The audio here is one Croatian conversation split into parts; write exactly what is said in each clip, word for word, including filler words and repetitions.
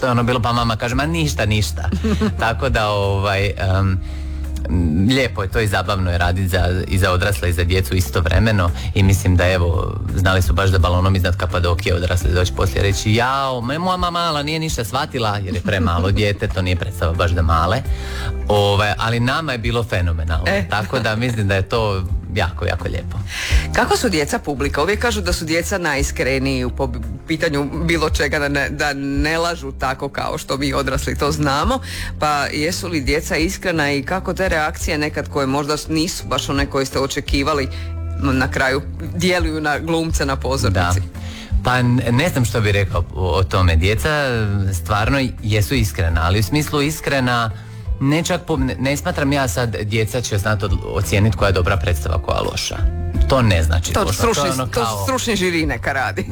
što je ono bilo, pa mama kaže, ma ništa, ništa. Tako da, ovaj... Um, lijepo je to i zabavno je raditi za, i za odrasle i za djecu istovremeno i mislim da evo znali su baš da balonom iznad Kapadokije odrasli doći poslije reći jao, moja mama mala nije ništa shvatila jer je premalo dijete, to nije predstava baš da male, Ove, ali nama je bilo fenomenalno, e. Tako da mislim da je to jako, jako lijepo. Kako su djeca publika? Uvijek kažu da su djeca najiskreniji po pitanju bilo čega, da ne, da ne lažu tako kao što mi odrasli to znamo, pa jesu li djeca iskrena i kako te reakcije nekad koje možda nisu baš one koje ste očekivali na kraju djeluju na glumce na pozornici? Da. Pa ne znam što bi rekao o tome. Djeca stvarno jesu iskrena, ali u smislu iskrena ne čak po, ne, ne smatram ja sad djeca će znati ocijeniti koja je dobra predstava, koja je loša. To ne znači to, loša. Stručni, to, je ono kao... to stručni žiri neka radi.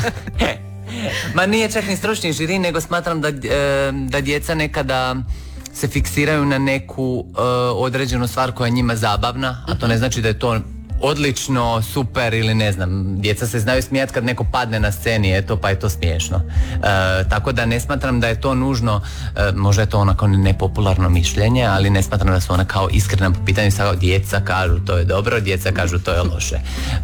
Ma nije čak ni stručni žiri, nego smatram da, da djeca nekada se fiksiraju na neku uh, određenu stvar koja je njima zabavna, a to ne znači da je to odlično, super ili ne znam, djeca se znaju smijati kad neko padne na sceni, eto pa je to smiješno. E, tako da ne smatram da je to nužno, e, možda je to onako nepopularno mišljenje, ali ne smatram da su ona kao iskrena po pitanju sada djeca kažu to je dobro, djeca kažu to je loše. E,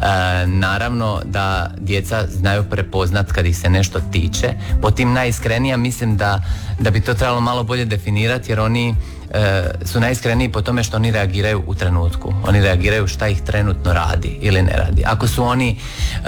naravno da djeca znaju prepoznat kad ih se nešto tiče, po tim najiskrenija mislim da, da bi to trebalo malo bolje definirati jer oni E, su najiskreniji po tome što oni reagiraju u trenutku. Oni reagiraju šta ih trenutno radi ili ne radi. Ako su oni e,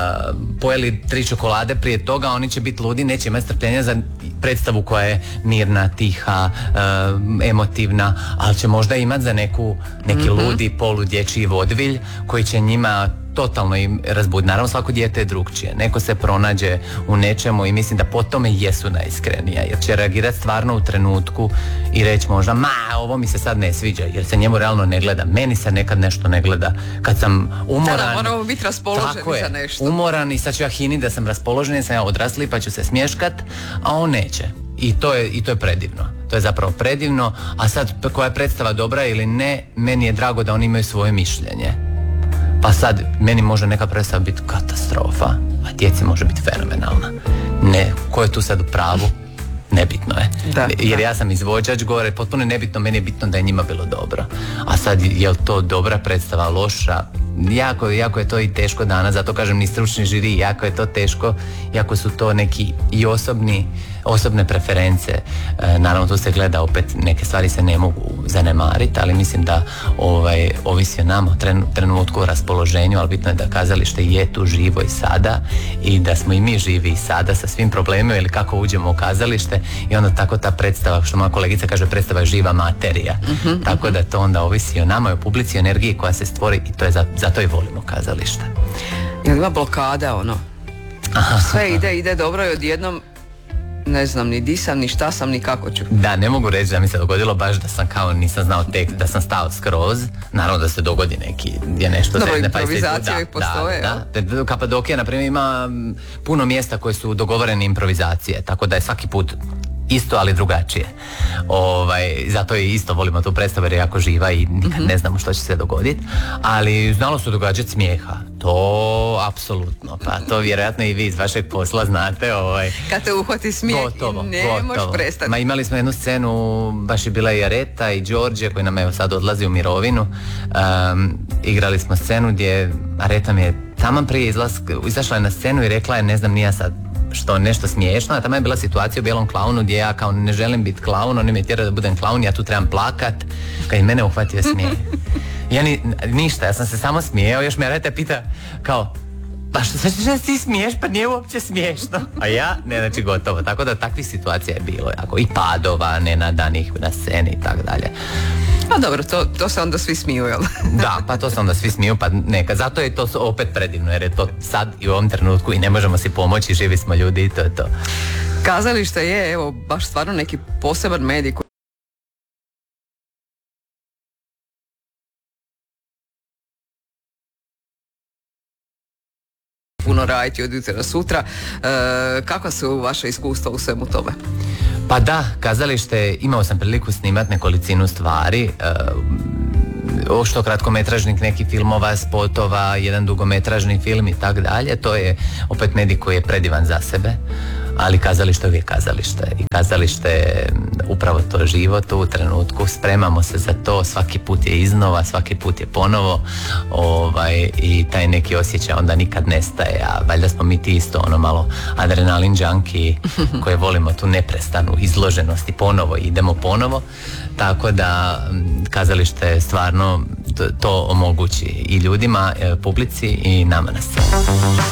pojeli tri čokolade prije toga, oni će biti ludi, neće imati strpljenja za predstavu koja je mirna, tiha, e, emotivna, ali će možda imati za neku, neki mm-hmm. ludi poludječji vodvilj koji će njima totalno im razbuditi. Naravno svako dijete je drugčije. Neko se pronađe u nečemu i mislim da po tome jesu najiskrenija jer će reagirati stvarno u trenutku i reći možda ma ovo mi se sad ne sviđa jer se njemu realno ne gleda. Meni se nekad nešto ne gleda kad sam umoran. Tada moramo biti raspoloženi za nešto. Umoran i sad ću ja hiniti da sam raspoložen i sam ja odrasli pa ću se smješkat, a on neće. I to je, i to je predivno. To je zapravo predivno, a sad koja je predstava dobra ili ne, meni je drago da oni imaju svoje mišljenje. Pa sad, meni može neka predstava biti katastrofa, a djeci može biti fenomenalna. Ne, ko je tu sad u pravu? Nebitno je. Da, jer da. Ja sam izvođač gore, potpuno nebitno, meni je bitno da je njima bilo dobro. A sad, je li to dobra predstava, loša? Jako, jako je to i teško danas, zato kažem ni stručni žiri, jako je to teško, jako su to neki i osobni, osobne preference. E, naravno tu se gleda opet, neke stvari se ne mogu zanemariti, ali mislim da ovaj, ovisi o nama, tren, trenutku o raspoloženju, ali bitno je da kazalište je tu živo i sada i da smo i mi živi i sada sa svim problemima ili kako uđemo u kazalište i onda tako ta predstava, što moja kolegica kaže, predstava je živa materija. Mm-hmm, tako mm-hmm. da to onda ovisi o nama i o publici, o energiji koja se stvori i to je za, zato i volimo kazalište. Jel ima blokada ono? Sve ide, ide dobro i odjednom ne znam ni di sam, ni šta sam, ni kako ću. Da, ne mogu reći da mi se dogodilo baš da sam kao nisam znao tekst, da sam stao skroz. Naravno da se dogodi neki, gdje nešto dobro, zezne, pa improvizacija uvijek postoje. Da, da, da. Kapadokija, na primjer, ima puno mjesta koje su dogovorene improvizacije, tako da je svaki put isto, ali drugačije. Ovaj, zato je isto volimo tu predstavu jer je jako živa i nikad mm-hmm. ne znamo što će se dogoditi. Ali znalo su događati smijeha. To apsolutno. Pa to vjerojatno i vi iz vašeg posla znate. Ovaj, kad te uhvati smijeh gotovo, i ne gotovo. Možeš prestati. Ma imali smo jednu scenu, baš je bila i Areta i Đorđe koji nam evo sad odlazi u mirovinu. Um, igrali smo scenu gdje Areta mi je taman prije izlaz, izašla je na scenu i rekla je ne znam ni ja sad što nešto smiješno, a tamo je bila situacija u Bijelom klaunu gdje ja kao ne želim biti klaun, oni me tjeraju da budem klaun, ja tu trebam plakat, kad je mene uhvatio smijeh. Ja ni, ništa, ja sam se samo smijeo, još me Areta pita kao, pa što znači da ti smiješ, pa nije uopće smiješno. A ja, ne, znači gotovo, tako da takvih situacija je bilo jako, i padova, nenadanih na sceni i tako dalje. A dobro, to, to se onda svi smiju, jel? Da, pa to se onda svi smiju, pa neka. Zato je to opet predivno, jer je to sad i u ovom trenutku i ne možemo si pomoći, živi smo ljudi i to je to. Kazalište je, evo, baš stvarno neki poseban medij koji puno raditi od jutra do sutra. E, kakva su vaše iskustva u svemu tome? Pa da, kazalište, imao sam priliku snimati nekolicinu stvari, o što kratkometražnih nekih filmova, spotova, jedan dugometražni film i tak dalje. To je opet medij koji je predivan za sebe. ali kazalište je uvijek kazalište i kazalište je upravo to život u trenutku, spremamo se za to, svaki put je iznova, svaki put je ponovo, ovaj, i taj neki osjećaj onda nikad nestaje, a valjda smo mi ti isto ono malo adrenalin junkie koje volimo tu neprestanu izloženost i ponovo idemo ponovo, tako da kazalište stvarno to, to omogući i ljudima, publici i nama na sceni.